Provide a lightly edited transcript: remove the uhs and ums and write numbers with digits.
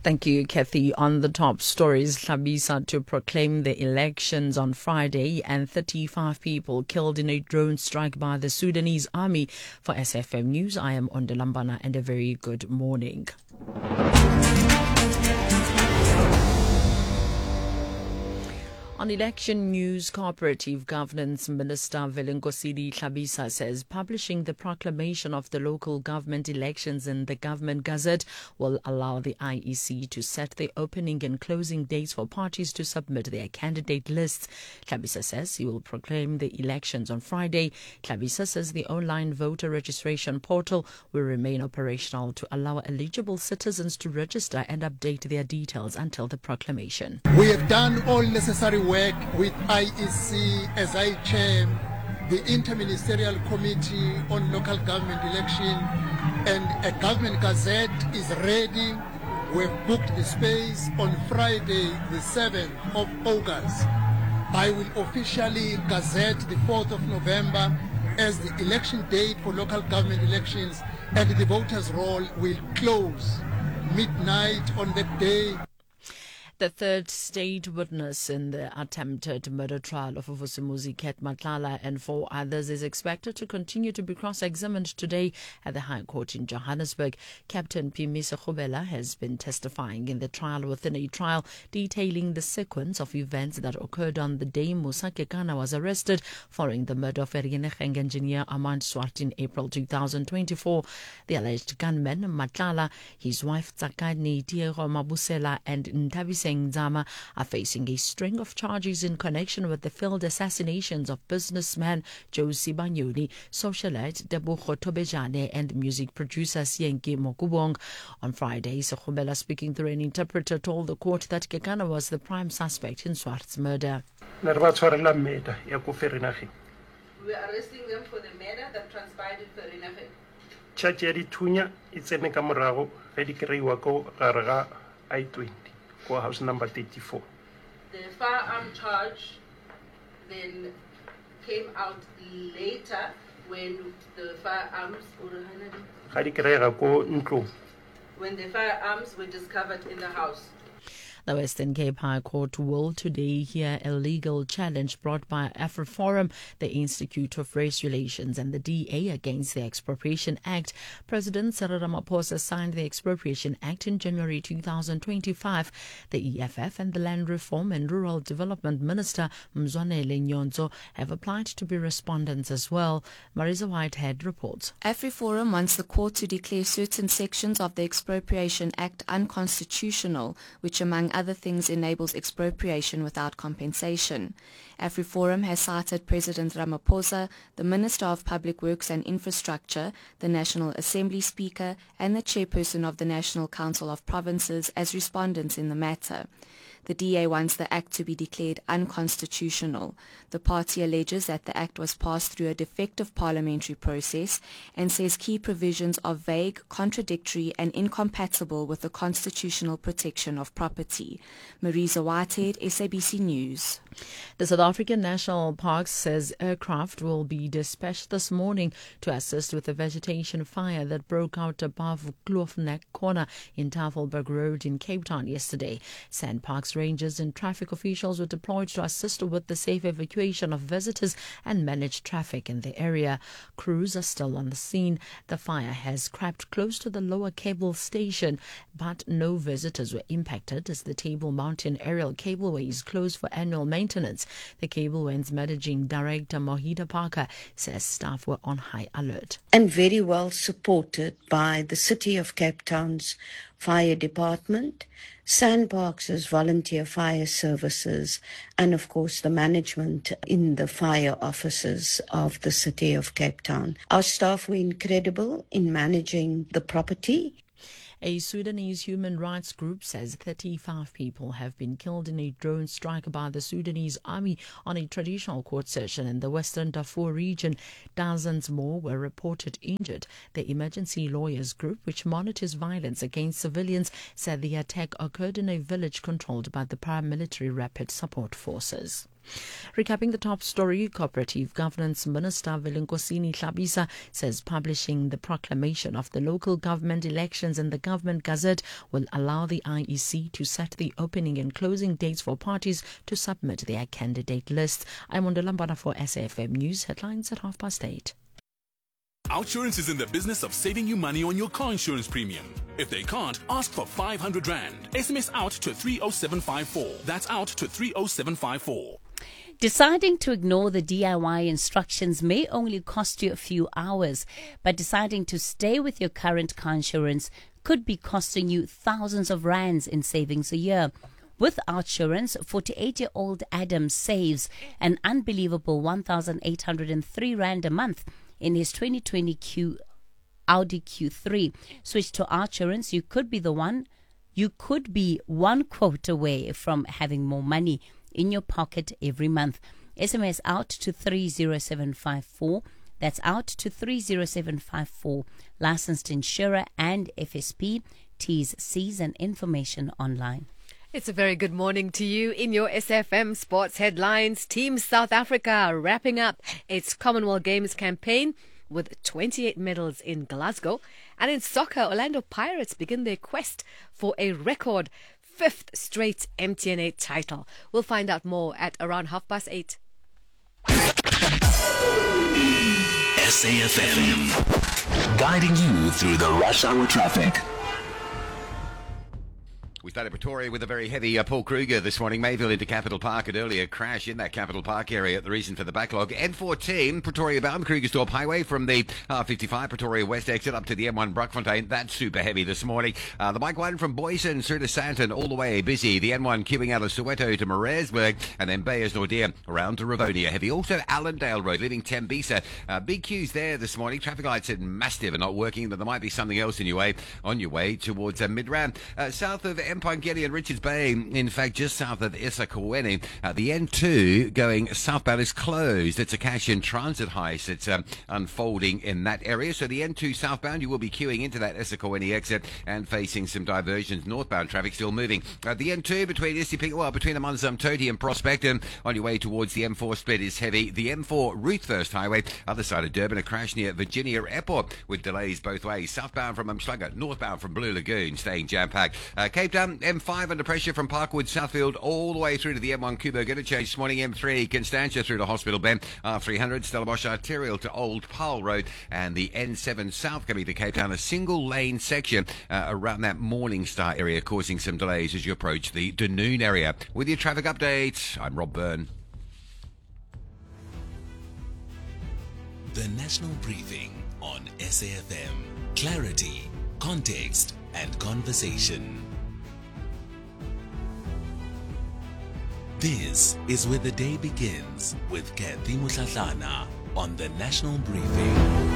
Thank you, Kathy. On the top stories, Hlabisa to proclaim the elections on Friday and 35 people killed in a drone strike by the Sudanese army. For SFM News, I am Ondelambana and a very good morning. On election news, Cooperative Governance Minister Velengosidi Hlabisa says publishing the proclamation of the local government elections in the Government Gazette will allow the IEC to set the opening and closing dates for parties to submit their candidate lists. Hlabisa says he will proclaim the elections on Friday. Hlabisa says the online voter registration portal will remain operational to allow eligible citizens to register and update their details until the proclamation. We have done all necessary work with IEC as I chair the Interministerial Committee on Local Government Election, and a Government Gazette is ready. We've booked the space on Friday the 7th of August. I will officially gazette the 4th of November as the election date for local government elections, and the voters' roll will close midnight on that day. The third state witness in the attempted murder trial of Vusimuzi Ket Matlala and 4 others is expected to continue to be cross-examined today at the High Court in Johannesburg. Captain Phimisa Khubela has been testifying in the trial within a trial detailing the sequence of events that occurred on the day Musa Kekana was arrested following the murder of Vereeniging engineer Armand Swart in April 2024. The alleged gunmen, Matlala, his wife Tsakani Diego Mabusela and Ntabise Nzama are facing a string of charges in connection with the failed assassinations of businessman Josie Banyoni, socialite Debogo Tobejane, and music producer Sienke Mokubong. On Friday, Sekhumela, speaking through an interpreter, told the court that Kekana was the prime suspect in Swart's murder. We are arresting them for the murder that transpired in Vereeniging. Charge ya dithunya e tsene ka morago ge di kreiwa ko gare ga I-20 ko house number 34. The firearm charge then came out later when the firearms Ga di kreiga ko ntlong. when the firearms were discovered in the house. The Western Cape High Court will today hear a legal challenge brought by AfriForum, the Institute of Race Relations, and the DA against the Expropriation Act. President Cyril Ramaphosa signed the Expropriation Act in January 2025. The EFF and the Land Reform and Rural Development Minister Mzwanele Nyonzo have applied to be respondents as well. Marisa Whitehead reports. AfriForum wants the court to declare certain sections of the Expropriation Act unconstitutional, which among other things enables expropriation without compensation. AfriForum has cited President Ramaphosa, the Minister of Public Works and Infrastructure, the National Assembly Speaker, and the Chairperson of the National Council of Provinces as respondents in the matter. The DA wants the Act to be declared unconstitutional. The party alleges that the Act was passed through a defective parliamentary process and says key provisions are vague, contradictory and incompatible with the constitutional protection of property. Marisa Whitehead, SABC News. The South African National Parks says aircraft will be dispatched this morning to assist with the vegetation fire that broke out above Kloofneck Corner in Tafelberg Road in Cape Town yesterday. SANParks rangers and traffic officials were deployed to assist with the safe evacuation of visitors and manage traffic in the area. Crews are still on the scene. The fire has crept close to the lower cable station, but no visitors were impacted as the Table Mountain aerial cableway is closed for annual maintenance. The cableway's managing director, Mohita Parker, says staff were on high alert. And very well supported by the City of Cape Town's Fire Department, SANParks' volunteer fire services, and of course the management in the fire offices of the City of Cape Town. Our staff were incredible in managing the property. A Sudanese human rights group says 35 people have been killed in a drone strike by the Sudanese army on a traditional court session in the western Darfur region. Dozens more were reported injured. The emergency lawyers group, which monitors violence against civilians, said the attack occurred in a village controlled by the paramilitary Rapid Support Forces. Recapping the top story, Cooperative Governance Minister Velenkosini Hlabisa says publishing the proclamation of the local government elections in the Government Gazette will allow the IEC to set the opening and closing dates for parties to submit their candidate lists. I'm Ondolambana for SAFM News, headlines at 8:30. OUTsurance is in the business of saving you money on your car insurance premium. If they can't, ask for 500 Rand. SMS out to 30754. That's out to 30754. Deciding to ignore the DIY instructions may only cost you a few hours, but deciding to stay with your current car insurance could be costing you thousands of rands in savings a year. With OUTsurance, 48-year-old Adam saves an unbelievable 1,803 Rand a month in his 2020 Audi Q3. Switch to OUTsurance, you could be one quote away from having more money in your pocket every month. SMS out to 30754. That's out to 30754. Licensed insurer and FSP. T's, C's and information online. It's a very good morning to you. In your SFM Sports headlines, Team South Africa wrapping up its Commonwealth Games campaign with 28 medals in Glasgow. And in soccer, Orlando Pirates begin their quest for a record 5th straight MTN8 title. We'll find out more at around 8:30. SAFM, guiding you through the rush hour traffic. We started Pretoria with a very heavy Paul Kruger this morning. Mayville into Capital Park, an earlier crash in that Capital Park area. The reason for the backlog. N14, Pretoria bound, Krugersdorp Highway from the R55 Pretoria West exit up to the M1 Brockfontein. That's super heavy this morning. The Mike 1 from Boyson through to Sandton, all the way busy. The N1 queuing out of Soweto to Maresburg, and then Bayers Nordia around to Ravonia. Heavy also Allendale Road, leaving Tembisa. Big queues there this morning. Traffic lights are massive and not working, but there might be something else in your way on your way towards Midrand. South of Mpangeli and Richards Bay, in fact, just south of eSeKoweni, the N2 going southbound is closed. It's a cash in transit heist. It's unfolding in that area. So the N2 southbound, you will be queuing into that eSeKoweni exit and facing some diversions. Northbound traffic still moving. The N2 between between Amanzimtoti and Prospect, and on your way towards the M4 split is heavy. The M4 Ruthurst Highway, other side of Durban, a crash near Virginia Airport with delays both ways. Southbound from Umhlanga, northbound from Blue Lagoon, staying jam-packed. Cape Town, M5 under pressure from Parkwood Southfield all the way through to the M1 Kubo interchange this morning. M3 Constantia through to Hospital Bend, R300 Stellenbosch Arterial to Old Paarl Road, and the N7 South coming to Cape Town, a single lane section around that Morningstar area, causing some delays as you approach the Dunoon area. With your traffic update, I'm Rob Byrne. The National Briefing on SAFM. Clarity, context and conversation. This is where the day begins with Kathy Mutlatlana on the National Briefing.